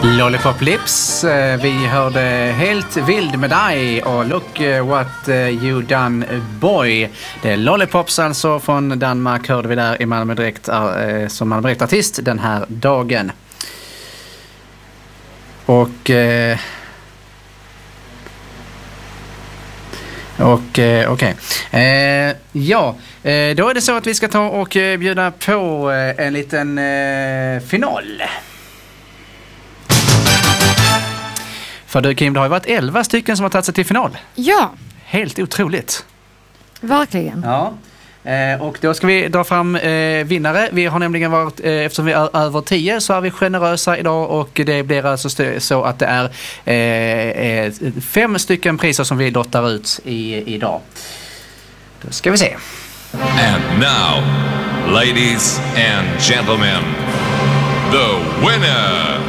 Lollipop Lips, vi hörde Helt vild med dig och Look what you done boy. Det är Lollipops alltså från Danmark, hörde vi där i Malmö Direkt som Malmö Direkt-artist den här dagen. Och okej. Då är det så att vi ska ta och bjuda på en liten final. För du Kim, det har ju varit 11 stycken som har tagit sig till final. Ja. Helt otroligt. Verkligen. Ja. Och då ska vi dra fram vinnare. Vi har nämligen varit, eftersom vi är över 10 så är vi generösa idag och det blir alltså så att det är 5 stycken priser som vi lottar ut idag. Då ska vi se. And now, ladies and gentlemen, the winner!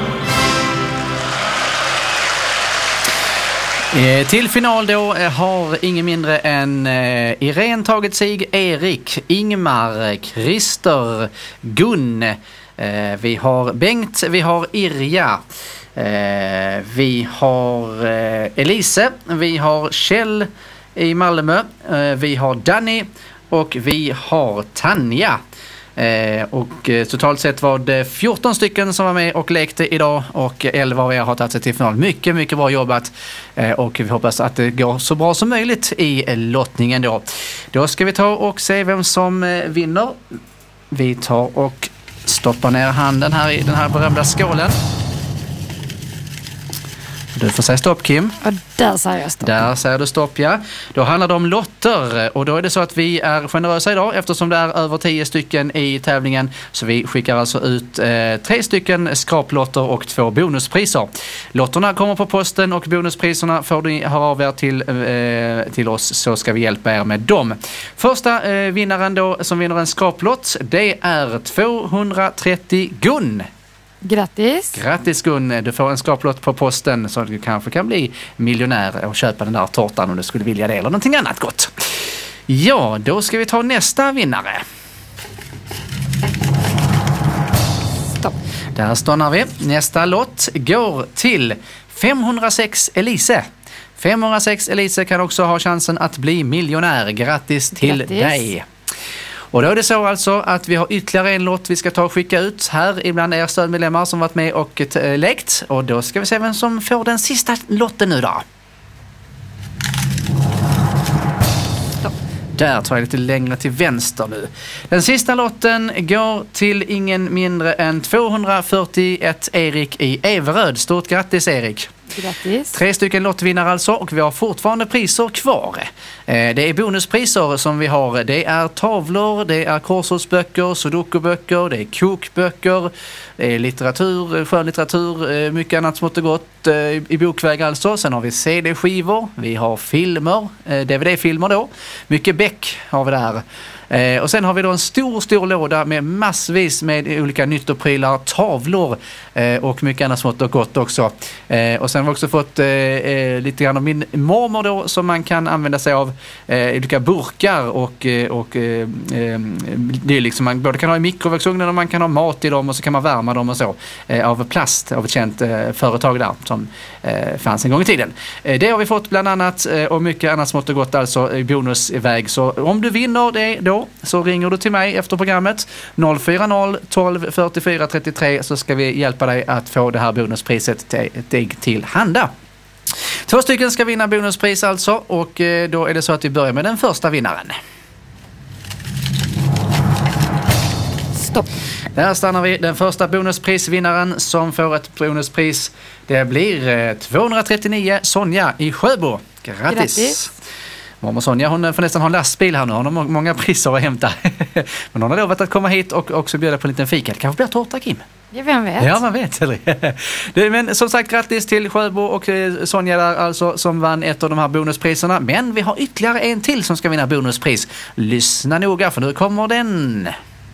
Till final då har ingen mindre än Irene tagit sig, Erik, Ingmar, Christer, Gun, vi har Bengt, vi har Irja, vi har Elise, vi har Kjell i Malmö, vi har Danny och vi har Tanja. Och totalt sett var det 14 stycken som var med och lekte idag och 11 av er har tagit sig till final. Mycket, mycket bra jobbat och vi hoppas att det går så bra som möjligt i lottningen då. Då ska vi ta och se vem som vinner. Vi tar och stoppar ner handen här i den här berömda skålen. Du får säga stopp, Kim. Och där säger jag stopp. Där säger du stopp, ja. Då handlar det om lotter och då är det så att vi är generösa idag eftersom det är över 10 stycken i tävlingen. Så vi skickar alltså ut 3 stycken skraplotter och 2 bonuspriser. Lotterna kommer på posten och bonuspriserna får ni höra av er till oss så ska vi hjälpa er med dem. Första vinnaren då som vinner en skraplott, det är 230 Gun. Grattis! Grattis Gun, du får en skraplott på posten så du kanske kan bli miljonär och köpa den där tårtan om du skulle vilja det eller någonting annat gott. Ja, då ska vi ta nästa vinnare. Stopp. Där stannar vi. Nästa lott går till 506 Elise. 506 Elise kan också ha chansen att bli miljonär. Grattis till dig! Och då är det så alltså att vi har ytterligare en lott vi ska ta och skicka ut här ibland er stödmedlemmar som varit med och lekt. Och då ska vi se vem som får den sista lotten nu då. Där tar jag lite längre till vänster nu. Den sista lotten går till ingen mindre än 241 Erik i Everöd. Stort grattis Erik! Grattis. 3 stycken lottvinnare alltså och vi har fortfarande priser kvar. Det är bonuspriser som vi har. Det är tavlor, det är korsordsböcker, sudokuböcker, det är kokböcker, det är litteratur, skönlitteratur, mycket annat smått och gott i bokväg alltså. Sen har vi CD-skivor, vi har filmer, DVD-filmer då. Mycket bäck har vi där. Och sen har vi då en stor låda med massvis med olika nyttoprylar, tavlor och mycket annat smått och gott också. Och sen har vi också fått lite grann av min mormor då som man kan använda sig av olika burkar och det är liksom man både kan ha i mikrovågsugnen och man kan ha mat i dem och så kan man värma dem och så av plast av ett känt företag där som fanns en gång i tiden. Det har vi fått bland annat och mycket annat smått och gott alltså i bonusväg. Så om du vinner det då så ringer du till mig efter programmet 040 12 44 33 så ska vi hjälpa dig att få det här bonuspriset till handa. 2 stycken ska vinna bonuspris alltså och då är det så att vi börjar med den första vinnaren. Stopp. Där stannar vi. Den första bonusprisvinnaren som får ett bonuspris det blir 239 Sonja i Sjöbo. Grattis! Mamma Sonja, hon får nästan ha en lastbil här nu. Hon har många priser att hämta. Men hon har lovat att komma hit och också bjuda på en liten fika. Det kanske blir tårta, Kim. Ja, vem vet? Ja, man vet. Men som sagt, grattis till Sjöbo och Sonja där alltså som vann ett av de här bonuspriserna. Men vi har ytterligare en till som ska vinna bonuspris. Lyssna noga för nu kommer den.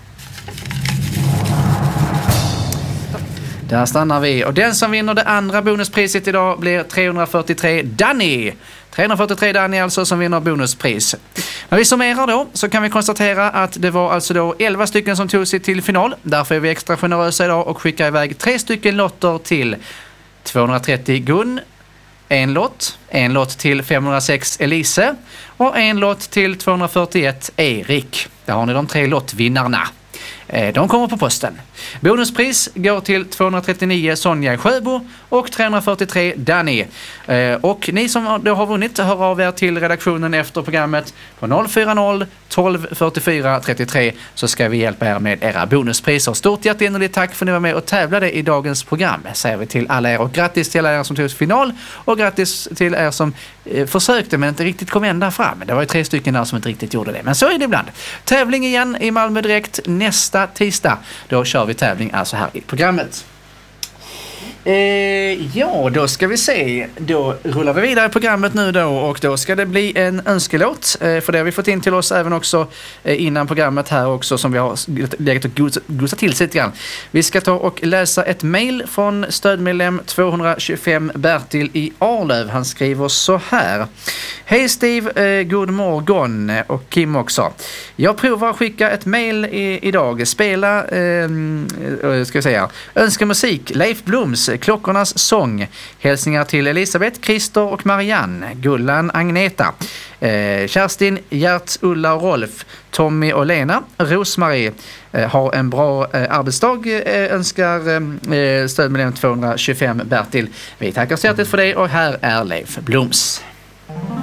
Där stannar vi. Och den som vinner det andra bonuspriset idag blir 343 Danny. 343 Danny alltså som vinner bonuspris. När vi summerar då så kan vi konstatera att det var alltså då 11 stycken som tog sig till final. Därför är vi extra generösa idag och skickar iväg 3 stycken lotter till 230 Gun, en lott till 506 Elise och en lott till 241 Erik. Där har ni de 3 lottvinnarna. De kommer på posten. Bonuspris går till 239 Sonja i Sjöbo och 343 Danny. Och ni som då har vunnit, hör av er till redaktionen efter programmet på 040 12 44 33, så ska vi hjälpa er med era bonuspriser. Stort hjärtinnerligt tack för att ni var med och tävlade i dagens program, säger vi till alla er, och grattis till alla er som tog till final och grattis till er som försökte men inte riktigt kom ända fram. Det var ju 3 stycken där som inte riktigt gjorde det, men så är det ibland. Tävling igen i Malmö Direkt nästa tisdag. Då kör vi tävling alltså här i programmet. Ja, då ska vi se. Då rullar vi vidare i programmet nu då, och då ska det bli en önskelåt. För det har vi fått in till oss även också innan programmet här också, som vi har legat och gosat till sig lite grann. Vi ska ta och läsa ett mejl från stödmedlem 225 Bertil i Arlöv. Han skriver så här: Hej Steve, god morgon, och Kim också. Jag provar att skicka ett mejl idag. Spela, ska jag säga, önskemusik, Leif Bloms Klockornas sång. Hälsningar till Elisabeth, Christer och Marianne, Gullan, Agneta, Kerstin, Gert, Ulla och Rolf, Tommy och Lena, Rosmarie. Ha en bra arbetsdag, önskar stödmedlem 225 Bertil. Vi tackar så hjärtligt för det, och här är Leif Bloms.